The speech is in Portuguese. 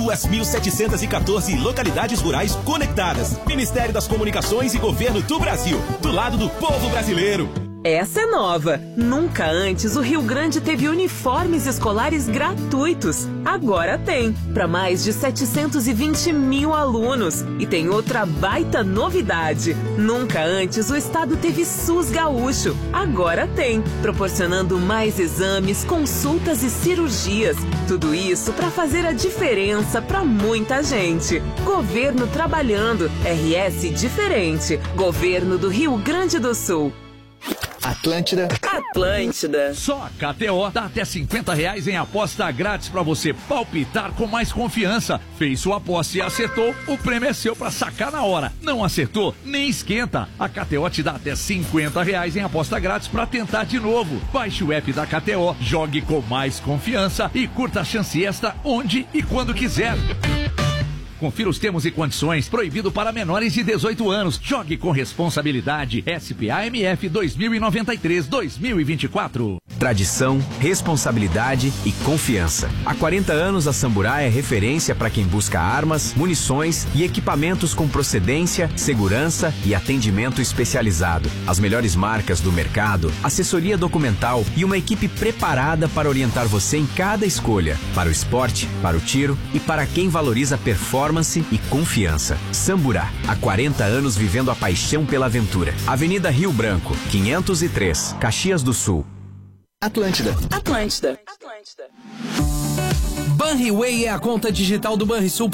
2.714 localidades rurais conectadas. Ministério das Comunicações e Governo do Brasil. Do lado do povo brasileiro. Essa é nova. Nunca antes o Rio Grande teve uniformes escolares gratuitos. Agora tem, para mais de 720 mil alunos. E tem outra baita novidade. Nunca antes o estado teve SUS gaúcho. Agora tem, proporcionando mais exames, consultas e cirurgias. Tudo isso para fazer a diferença para muita gente. Governo trabalhando. RS diferente. Governo do Rio Grande do Sul. Atlântida. Só a KTO dá até R$50 em aposta grátis pra você palpitar com mais confiança. Fez sua aposta e acertou, o prêmio é seu pra sacar na hora. Não acertou? Nem esquenta. A KTO te dá até R$50 em aposta grátis pra tentar de novo. Baixe o app da KTO, jogue com mais confiança e curta a chance extra onde e quando quiser. Confira os termos e condições. Proibido para menores de 18 anos. Jogue com responsabilidade. SPAMF 2093-2024. Tradição, responsabilidade e confiança. Há 40 anos a Samburai é referência para quem busca armas, munições e equipamentos com procedência, segurança e atendimento especializado. As melhores marcas do mercado, assessoria documental e uma equipe preparada para orientar você em cada escolha. Para o esporte, para o tiro e para quem valoriza performance e confiança. Samburá, há 40 anos vivendo a paixão pela aventura. Avenida Rio Branco, 503, Caxias do Sul. Atlântida. Banriway é a conta digital do Banrisul